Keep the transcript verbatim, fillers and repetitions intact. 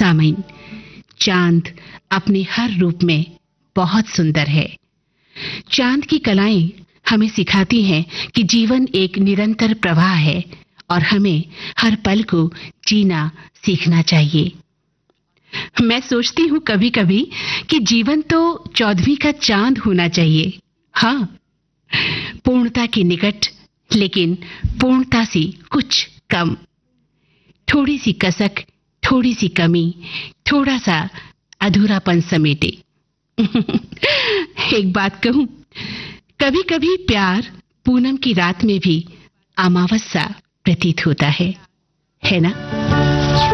सामईन, चांद अपने हर रूप में बहुत सुंदर है। चांद की कलाएं हमें सिखाती हैं कि जीवन एक निरंतर प्रवाह है और हमें हर पल को जीना सीखना चाहिए। मैं सोचती हूँ कभी कभी कि जीवन तो चौदहवीं का चांद होना चाहिए। हाँ, पूर्णता के निकट, लेकिन पूर्णता से कुछ कम। थोड़ी सी कसक, थोड़ी सी कमी, थोड़ा सा अधूरापन समेटे। एक बात कहूं, कभी कभी प्यार पूनम की रात में भी अमावस सा प्रतीत होता है, है ना?